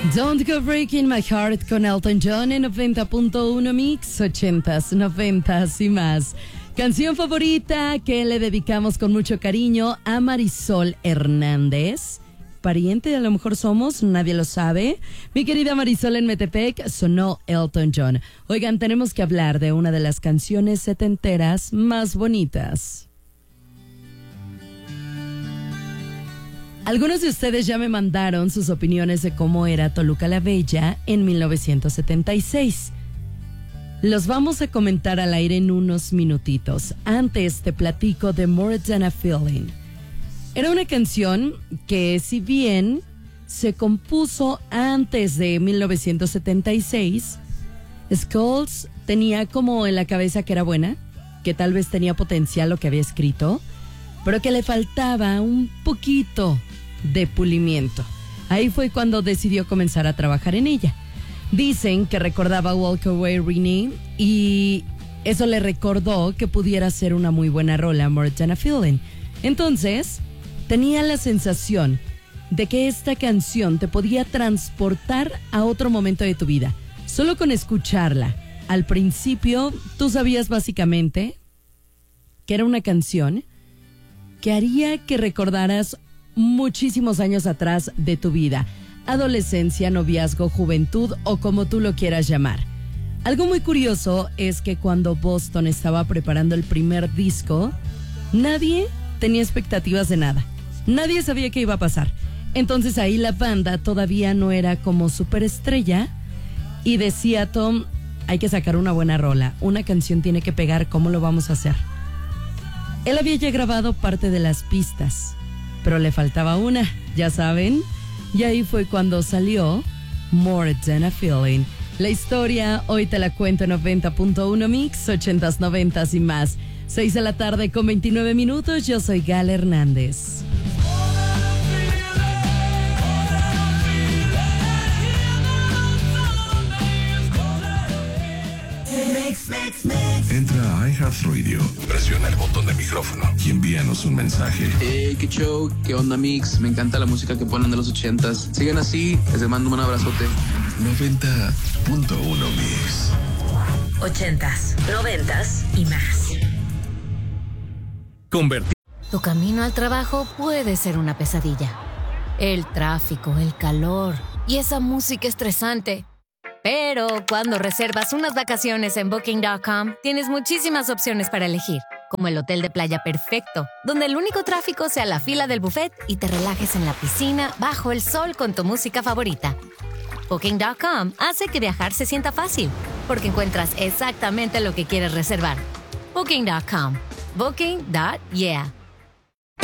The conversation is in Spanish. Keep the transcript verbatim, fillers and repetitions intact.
Don't Go Breaking My Heart con Elton John en noventa punto uno Mix, ochentas, noventas y más. Canción favorita que le dedicamos con mucho cariño a Marisol Hernández. Pariente a lo mejor somos, nadie lo sabe. Mi querida Marisol en Metepec, sonó Elton John. Oigan, tenemos que hablar de una de las canciones setenteras más bonitas. Algunos de ustedes ya me mandaron sus opiniones de cómo era Toluca la Bella en mil novecientos setenta y seis. Los vamos a comentar al aire en unos minutitos. Antes te platico de More Than a Feeling. Era una canción que, si bien se compuso antes de mil novecientos setenta y seis, Skulls tenía como en la cabeza que era buena, que tal vez tenía potencial lo que había escrito, pero que le faltaba un poquito de pulimiento. Ahí fue cuando decidió comenzar a trabajar en ella. Dicen que recordaba Walk Away Renee y eso le recordó que pudiera ser una muy buena rola, More Than a Feeling. Entonces, tenía la sensación de que esta canción te podía transportar a otro momento de tu vida. Solo con escucharla. Al principio, tú sabías básicamente que era una canción que haría que recordaras muchísimos años atrás de tu vida. Adolescencia, noviazgo, juventud o como tú lo quieras llamar. Algo muy curioso es que cuando Boston estaba preparando el primer disco, nadie tenía expectativas de nada. Nadie sabía qué iba a pasar. Entonces ahí la banda todavía no era como superestrella y decía Tom, hay que sacar una buena rola, una canción tiene que pegar, ¿cómo lo vamos a hacer? Él había ya grabado parte de las pistas, pero le faltaba una, ya saben. Y ahí fue cuando salió More Than a Feeling. La historia hoy te la cuento en noventa punto uno Mix, ochentas, noventas y más. seis de la tarde con veintinueve minutos. Yo soy Gal Hernández. Entra a iHeartRadio, presiona el botón de micrófono y envíanos un mensaje. Hey, qué show, qué onda Mix, me encanta la música que ponen de los ochentas. Sigan así, les mando un abrazote. noventa punto uno Mix. Ochentas, noventas y más. Convertir. Tu camino al trabajo puede ser una pesadilla. El tráfico, el calor y esa música estresante. Pero cuando reservas unas vacaciones en Booking punto com, tienes muchísimas opciones para elegir, como el hotel de playa perfecto, donde el único tráfico sea la fila del buffet y te relajes en la piscina bajo el sol con tu música favorita. Booking punto com hace que viajar se sienta fácil, porque encuentras exactamente lo que quieres reservar. Booking punto com. Booking. Yeah.